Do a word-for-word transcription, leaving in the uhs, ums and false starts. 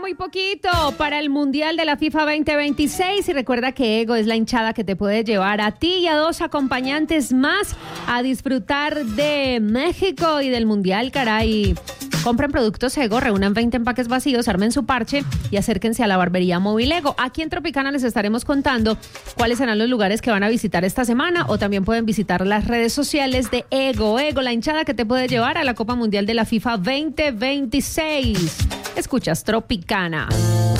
muy poquito para el Mundial de la FIFA veinte veintiséis y recuerda que Ego es la hinchada que te puede llevar a ti y a dos acompañantes más a disfrutar de México y del Mundial, caray. Compren productos Ego, reúnan veinte empaques vacíos, armen su parche y acérquense a la barbería móvil Ego. Aquí en Tropicana les estaremos contando cuáles serán los lugares que van a visitar esta semana o también pueden visitar las redes sociales de Ego. Ego, la hinchada que te puede llevar a la Copa Mundial de la FIFA veinte veintiséis. Escuchas Tropicana.